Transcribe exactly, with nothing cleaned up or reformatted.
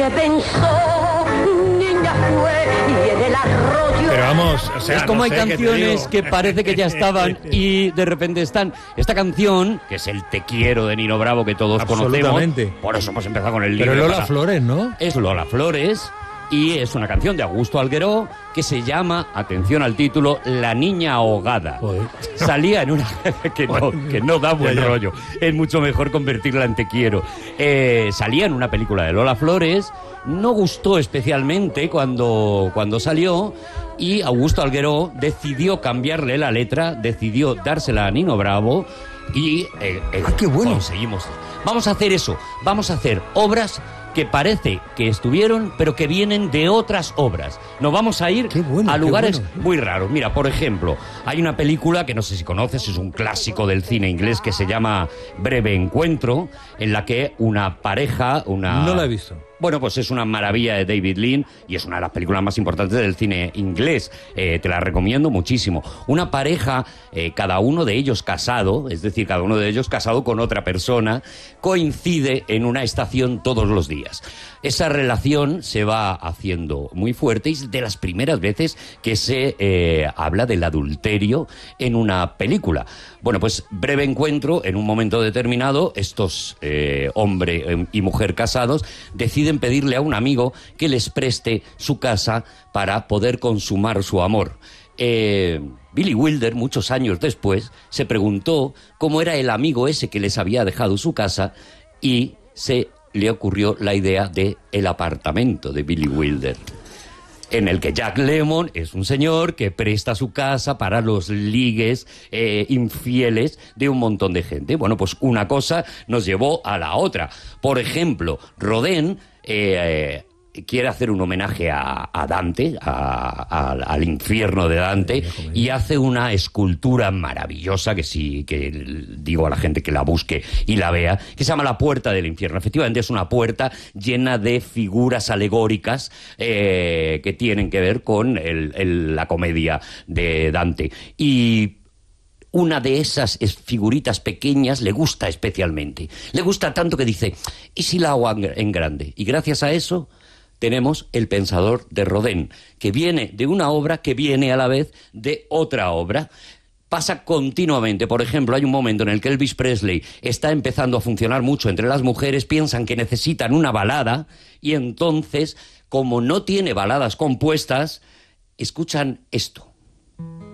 Nadie pensó, niña fue y en el arroyo. Pero vamos, o sea, es como no hay sé, canciones ¿qué te que parece que ya estaban y de repente están. Esta canción, que es el Te quiero de Nino Bravo, que todos conocemos. Absolutamente. Por eso hemos empezado con el libro. Pero Lola Flores, ¿no? Es Lola Flores y es una canción de Augusto Algueró que se llama, atención al título, La niña ahogada. Joder. Salía en una... que, no, que no da buen Ya, ya. rollo. Es mucho mejor convertirla en Te quiero. Eh, salía en una película de Lola Flores, no gustó especialmente cuando, cuando salió y Augusto Algueró decidió cambiarle la letra, decidió dársela a Nino Bravo y eh, eh, ¡Ah, qué bueno! conseguimos. Vamos a hacer eso, vamos a hacer obras que parece que estuvieron, pero que vienen de otras obras. Nos vamos a ir Qué bueno, a qué lugares bueno. muy raros. Mira, por ejemplo, hay una película que no sé si conoces, es un clásico del cine inglés que se llama Breve Encuentro, en la que una pareja, una... No la he visto. Bueno, pues es una maravilla de David Lean y es una de las películas más importantes del cine inglés. Eh, te la recomiendo muchísimo. Una pareja, eh, cada uno de ellos casado, es decir, cada uno de ellos casado con otra persona, coincide en una estación todos los días. Esa relación se va haciendo muy fuerte y es de las primeras veces que se eh, habla del adulterio en una película. Bueno, pues Breve Encuentro, en un momento determinado, estos eh, hombre y mujer casados deciden pedirle a un amigo que les preste su casa para poder consumar su amor. Eh, Billy Wilder, muchos años después, se preguntó cómo era el amigo ese que les había dejado su casa y se le ocurrió la idea de el apartamento de Billy Wilder, en el que Jack Lemmon es un señor que presta su casa para los ligues eh, infieles de un montón de gente. Bueno, pues una cosa nos llevó a la otra. Por ejemplo, Rodin eh, eh, quiere hacer un homenaje a, a Dante, a, a, al infierno de Dante, y hace una escultura maravillosa que sí, que digo a la gente que la busque y la vea, que se llama La Puerta del Infierno. Efectivamente es una puerta llena de figuras alegóricas eh, que tienen que ver con el, el, la comedia de Dante. Y una de esas figuritas pequeñas le gusta especialmente. Le gusta tanto que dice, ¿y si la hago en grande? Y gracias a eso tenemos El Pensador de Rodin, que viene de una obra que viene a la vez de otra obra. Pasa continuamente. Por ejemplo, hay un momento en el que Elvis Presley está empezando a funcionar mucho entre las mujeres, piensan que necesitan una balada y entonces, como no tiene baladas compuestas, escuchan esto.